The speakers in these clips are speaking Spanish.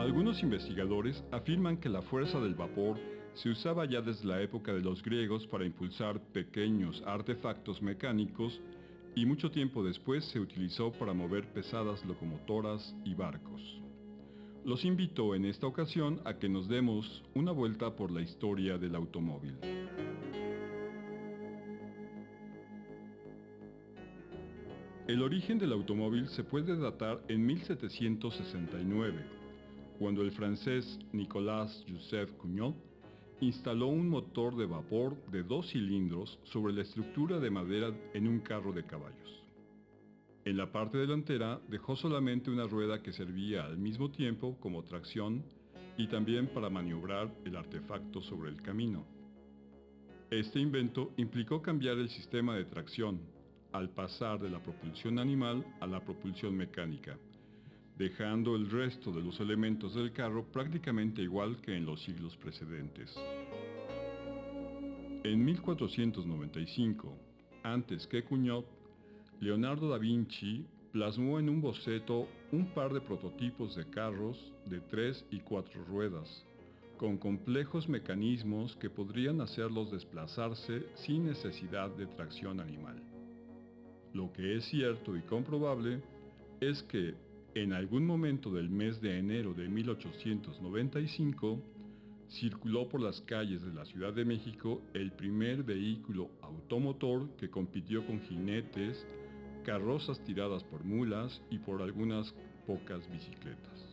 Algunos investigadores afirman que la fuerza del vapor se usaba ya desde la época de los griegos para impulsar pequeños artefactos mecánicos y mucho tiempo después se utilizó para mover pesadas locomotoras y barcos. Los invito en esta ocasión a que nos demos una vuelta por la historia del automóvil. El origen del automóvil se puede datar en 1769, cuando el francés Nicolas Joseph Cugnot instaló un motor de vapor de 2 cilindros sobre la estructura de madera en un carro de caballos. En la parte delantera dejó solamente una rueda que servía al mismo tiempo como tracción y también para maniobrar el artefacto sobre el camino. Este invento implicó cambiar el sistema de tracción, al pasar de la propulsión animal a la propulsión mecánica, dejando el resto de los elementos del carro prácticamente igual que en los siglos precedentes. En 1495, antes que Cugnot, Leonardo da Vinci plasmó en un boceto un par de prototipos de carros de 3 y 4 ruedas, con complejos mecanismos que podrían hacerlos desplazarse sin necesidad de tracción animal. Lo que es cierto y comprobable es que en algún momento del mes de enero de 1895, circuló por las calles de la Ciudad de México el primer vehículo automotor que compitió con jinetes, carrozas tiradas por mulas y por algunas pocas bicicletas.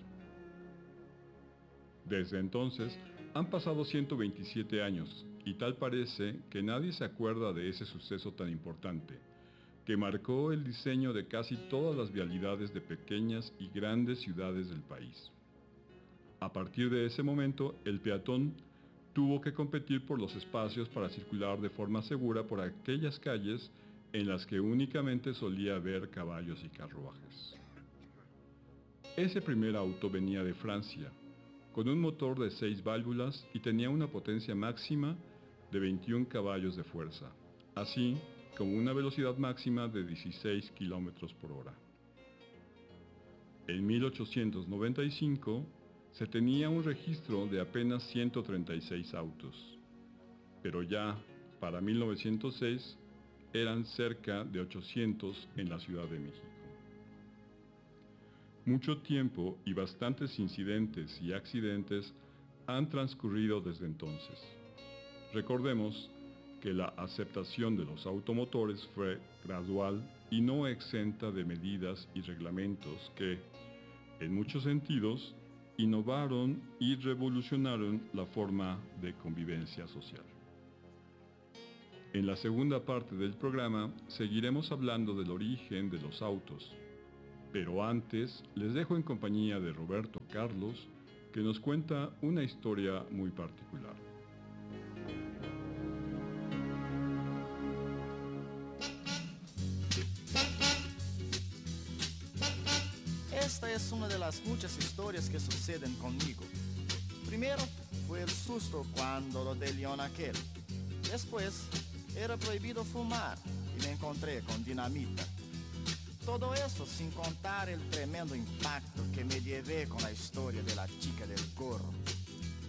Desde entonces han pasado 127 años y tal parece que nadie se acuerda de ese suceso tan importante, que marcó el diseño de casi todas las vialidades de pequeñas y grandes ciudades del país. A partir de ese momento, el peatón tuvo que competir por los espacios para circular de forma segura por aquellas calles en las que únicamente solía haber caballos y carruajes. Ese primer auto venía de Francia, con un motor de 6 válvulas y tenía una potencia máxima de 21 caballos de fuerza, así como una velocidad máxima de 16 km por hora. En 1895 se tenía un registro de apenas 136 autos, pero ya para 1906 eran cerca de 800 en la Ciudad de México. Mucho tiempo y bastantes incidentes y accidentes han transcurrido desde entonces. Recordemos que la aceptación de los automotores fue gradual y no exenta de medidas y reglamentos que, en muchos sentidos, innovaron y revolucionaron la forma de convivencia social. En la segunda parte del programa seguiremos hablando del origen de los autos, pero antes les dejo en compañía de Roberto Carlos, que nos cuenta una historia muy particular. Esta es una de las muchas historias que suceden conmigo. Primero fue el susto cuando lo de León aquel. Después era prohibido fumar y me encontré con dinamita. Todo eso sin contar el tremendo impacto que me llevé con la historia de la chica del gorro.